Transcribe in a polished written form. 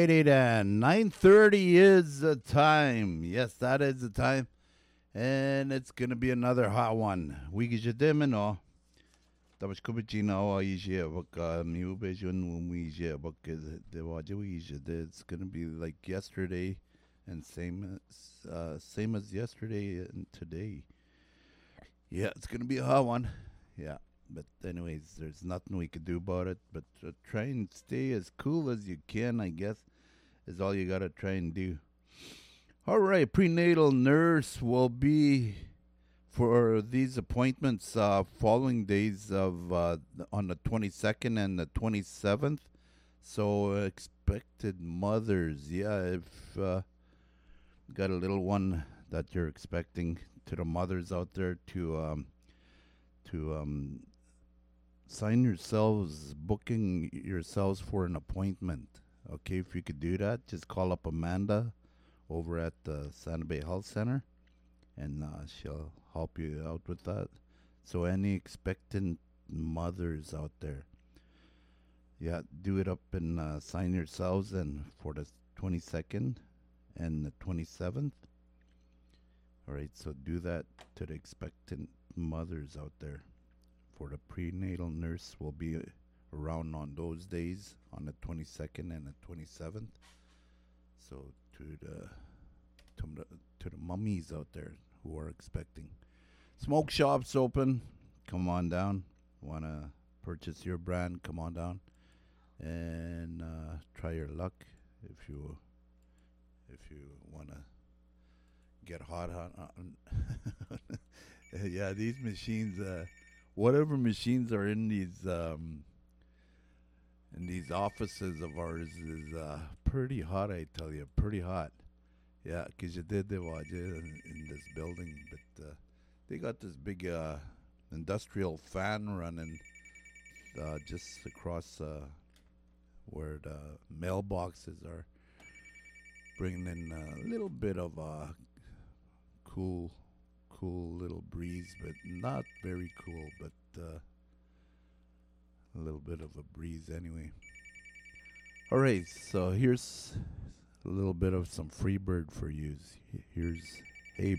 Alrighty then. 9:30 is the time. Yes, that is the time. And it's gonna be another hot one. Wigijademen Tapos kubicina ishi baka miubejun wumije baka the wajawija. It's gonna be like yesterday and same as yesterday and today. Yeah, it's gonna be a hot one. Yeah. But anyways, there's nothing we could do about it. But try and stay as cool as you can, I guess, is all you gotta try and do. All right, prenatal nurse will be for these appointments following days of on the 22nd and the 27th. So expected mothers, yeah, if got a little one that you're expecting, to the mothers out there to sign yourselves, booking yourselves for an appointment. Okay, if you could do that, just call up Amanda over at the Santa Bay Health Center, and she'll help you out with that. So any expectant mothers out there, yeah, do it up and sign yourselves and for the 22nd and the 27th. All right, so do that to the expectant mothers out there. For the prenatal nurse will be around on those days, on the 22nd and the 27th. So to the mummies out there who are expecting. Smoke shops open. Come on down. Want to purchase your brand? Come on down and try your luck if you want to get hot on. Yeah, these machines. Whatever machines are in these offices of ours is pretty hot. I tell you, pretty hot. Yeah, because you did the in this building, but they got this big industrial fan running just across where the mailboxes are, bringing in a little bit of cool little breeze, but not very cool, but a little bit of a breeze anyway. All right, so here's a little bit of some Freebird for you. Here's